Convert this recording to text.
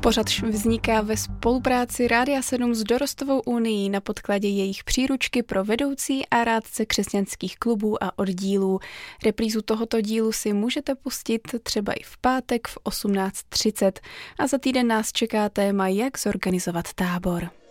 Pořad vzniká ve spolupráci Rádia 7 s Dorostovou unií na podkladě jejich příručky pro vedoucí a rádce křesťanských klubů a oddílů. Reprízu tohoto dílu si můžete pustit třeba i v pátek v 18:30 a za týden nás čeká téma, jak zorganizovat tábor.